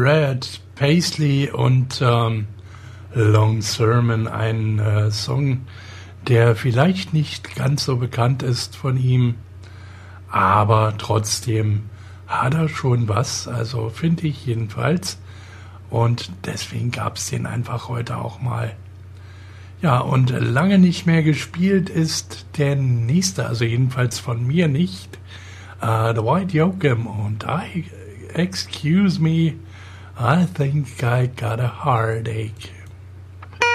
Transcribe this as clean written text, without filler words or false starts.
Red Paisley und Long Sermon, ein Song, der vielleicht nicht ganz so bekannt ist von ihm, aber trotzdem hat er schon was, also finde ich jedenfalls. Und deswegen gab es den einfach heute auch mal. Ja, und lange nicht mehr gespielt ist der nächste, also jedenfalls von mir nicht, The White Yoakum und Excuse Me, I think I got a heartache.